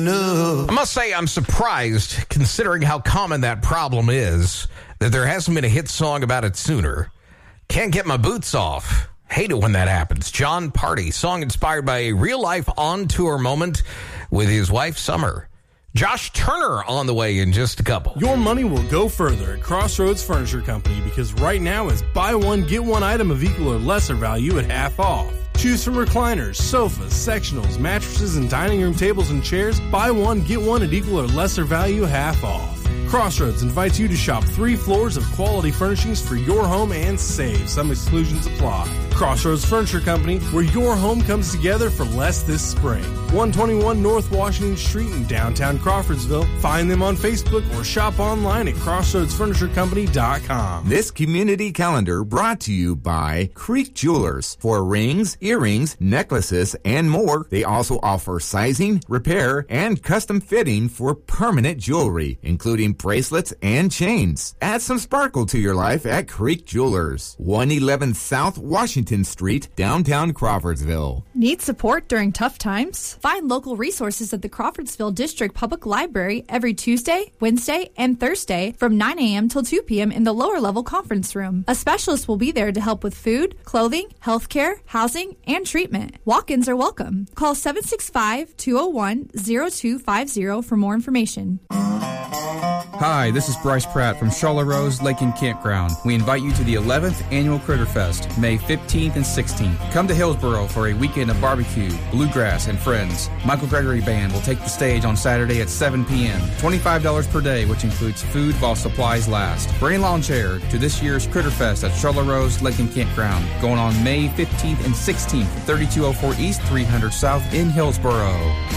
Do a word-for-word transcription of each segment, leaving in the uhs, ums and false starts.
No. I must say I'm surprised, considering how common that problem is, that there hasn't been a hit song about it sooner. Can't get my boots off. Hate it when that happens. John Party, song inspired by a real-life on-tour moment with his wife, Summer. Josh Turner on the way in just a couple. Your money will go further at Crossroads Furniture Company because right now is buy one, get one item of equal or lesser value at half off. Choose from recliners, sofas, sectionals, mattresses, and dining room tables and chairs. Buy one, get one at equal or lesser value, half off. Crossroads invites you to shop three floors of quality furnishings for your home and save. Some exclusions apply. Crossroads Furniture Company, where your home comes together for less this spring. one twenty-one North Washington Street in downtown Crawfordsville. Find them on Facebook or shop online at crossroads furniture company dot com. This community calendar brought to you by Creek Jewelers. For rings, earrings, necklaces, and more, they also offer sizing, repair, and custom fitting for permanent jewelry, including bracelets and chains. Add some sparkle to your life at Creek Jewelers. one eleven South Washington Street, downtown Crawfordsville. Need support during tough times? Find local resources at the Crawfordsville District Public Library every Tuesday, Wednesday, and Thursday from nine a.m. till two p.m. in the lower level conference room. A specialist will be there to help with food, clothing, healthcare, housing, and treatment. Walk-ins are welcome. Call seven six five, two oh one, oh two five oh for more information. Hi, this is Bryce Pratt from Charlotte Rose Lake and Campground. We invite you to the eleventh Annual Critter Fest, May fifteenth and sixteenth. Come to Hillsboro for a weekend of barbecue, bluegrass, and friends. Michael Gregory Band will take the stage on Saturday at seven p.m. twenty-five dollars per day, which includes food while supplies last. Bring a lawn chair to this year's Critter Fest at Charlotte Rose Lake and Campground, going on May fifteenth and sixteenth, thirty-two oh four East, three hundred South in Hillsboro.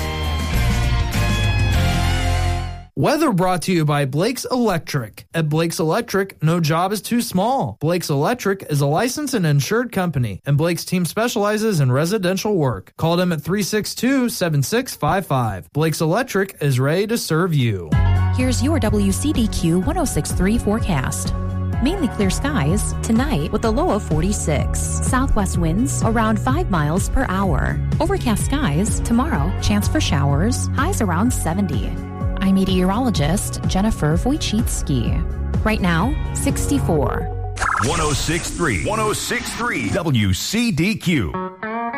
Weather brought to you by Blake's Electric. At Blake's Electric, no job is too small. Blake's Electric is a licensed and insured company, and Blake's team specializes in residential work. Call them at three six two, seven six five five. Blake's Electric is ready to serve you. Here's your W C D Q one oh six point three forecast. Mainly clear skies tonight with a low of forty-six. Southwest winds around five miles per hour. Overcast skies tomorrow. Chance for showers. Highs around seventy. I'm meteorologist Jennifer Wojcicki. Right now, sixty-four. one oh six point three. one oh six point three W C D Q.